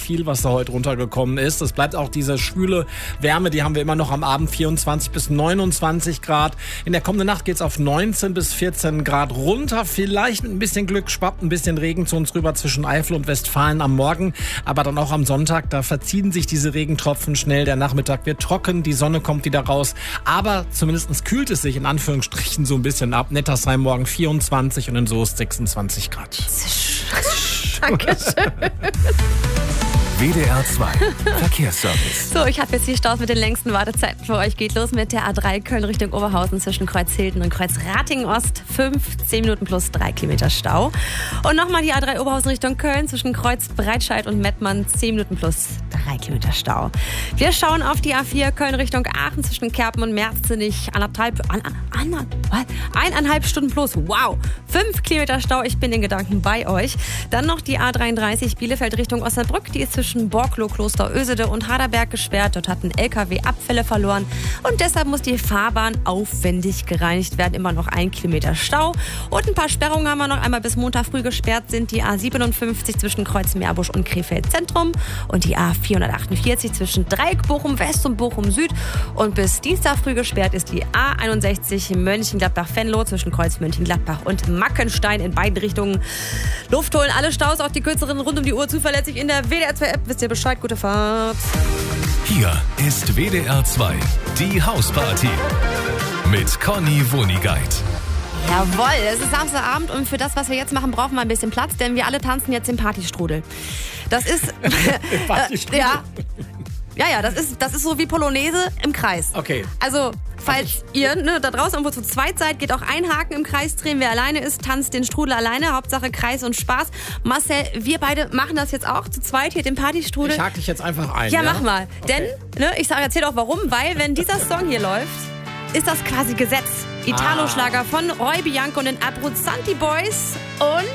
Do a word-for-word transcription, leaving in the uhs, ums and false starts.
viel, was da heute runtergekommen ist. Es bleibt auch diese schwüle Wärme, die haben wir immer noch am Abend, vierundzwanzig bis neunundzwanzig Grad. In der kommenden Nacht geht es auf neunzehn bis vierzehn Grad runter. Vielleicht mit ein bisschen Glück schwappt ein bisschen Regen zu uns rüber zwischen Eifel und Westfalen am Morgen. Aber dann auch am Sonntag, da verziehen sich diese Regentropfen schnell. Der Nachmittag wird trocken, die Sonne kommt wieder raus. Aber zumindest kühlt es sich in Anführungsstrichen so ein bisschen ab. Nettersheim morgen vierundzwanzig und in Soest sechsundzwanzig Grad. Dankeschön. W D R zwei Verkehrsservice. So, ich habe jetzt die Staus mit den längsten Wartezeiten für euch. Geht los mit der A drei Köln Richtung Oberhausen zwischen Kreuzhilden und Kreuzratingen-Ost. fünfzehn Minuten plus drei Kilometer Stau. Und nochmal die A drei Oberhausen Richtung Köln zwischen Kreuz Breitscheid und Mettmann. zehn Minuten plus drei Kilometer Stau. Wir schauen auf die A vier Köln Richtung Aachen zwischen Kerpen und Merzenich. Anderthalb, an, an, eineinhalb Stunden plus. Wow. fünf Kilometer Stau. Ich bin in Gedanken bei euch. Dann noch die A dreiunddreißig Bielefeld Richtung Osnabrück. Die ist zwischen Borkloh, Kloster Ösede und Harderberg gesperrt. Dort hat ein L K W Abfälle verloren und deshalb muss die Fahrbahn aufwendig gereinigt werden. Immer noch ein Kilometer Stau und ein paar Sperrungen haben wir noch. Einmal bis Montag früh gesperrt sind die A siebenundfünfzig zwischen Kreuz Meerbusch und Krefeld Zentrum und die A vierhundertachtundvierzig zwischen Dreieck Bochum West und Bochum Süd und bis Dienstag früh gesperrt ist die A einundsechzig Mönchengladbach-Venlo zwischen Kreuz Mönchengladbach und Mackenstein in beiden Richtungen. Luft holen, alle Staus, auch die kürzeren rund um die Uhr zuverlässig in der W D R zwei App. Wisst ihr Bescheid? Gute Fahrt. Hier ist W D R zwei, die Hausparty mit Conny Wonigkeit. Jawohl, es ist Samstagabend und für das, was wir jetzt machen, brauchen wir ein bisschen Platz, denn wir alle tanzen jetzt den Partystrudel. Das ist... Partystrudel? äh, ja. Ja, ja, das ist, das ist so wie Polonaise im Kreis. Okay. Also, falls ihr ne, da draußen irgendwo zu zweit seid, geht auch ein Haken im Kreis drehen. Wer alleine ist, tanzt den Strudel alleine. Hauptsache Kreis und Spaß. Marcel, wir beide machen das jetzt auch zu zweit hier, den Partystrudel. Ich hake dich jetzt einfach ein. Ja, Ja, mach mal. Okay. Denn, ne, ich sage, erzähl auch warum. Weil, wenn dieser Song hier läuft, ist das quasi Gesetz. Italo-Schlager von Roy Bianco und den Abruzzanti Boys. Und